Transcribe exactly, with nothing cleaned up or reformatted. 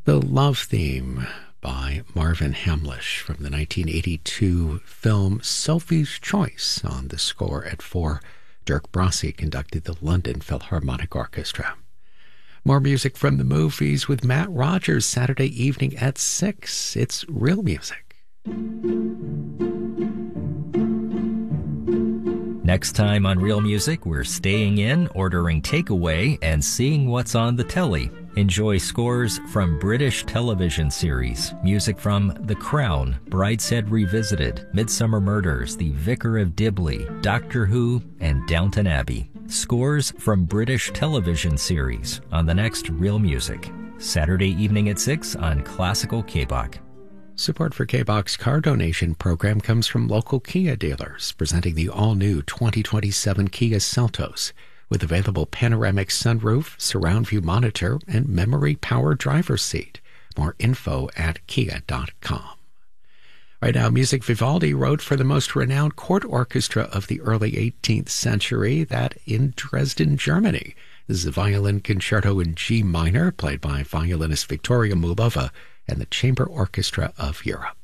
The Love Theme by Marvin Hamlisch from the nineteen eighty-two film Sophie's Choice. On the score at four, Dirk Brossi conducted the London Philharmonic Orchestra. More music from the movies with Matt Rogers Saturday evening at six. It's Real Music. Next time on Real Music, we're staying in, ordering takeaway, and seeing what's on the telly. Enjoy scores from British television series, music from The Crown, Brideshead Revisited, Midsummer Murders, The Vicar of Dibley, Doctor Who, and Downton Abbey. Scores from British television series on the next Real Music. Saturday evening at six on Classical K-Bach. Support for K-Bach's car donation program comes from local Kia dealers, presenting the all-new twenty twenty-seven Kia Seltos with available panoramic sunroof, surround view monitor, and memory power driver's seat. More info at kia dot com. Right now, music Vivaldi wrote for the most renowned court orchestra of the early eighteenth century, that in Dresden, Germany. This is a violin concerto in G minor, played by violinist Victoria Mulova and the Chamber Orchestra of Europe.